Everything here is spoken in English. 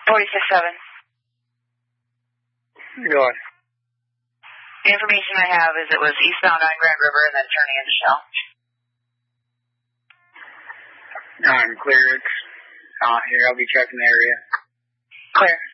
Go on. The information I have is it was eastbound on Grand River and then turning into Shell. I'm clear. It's here. I'll be checking the area. Clear.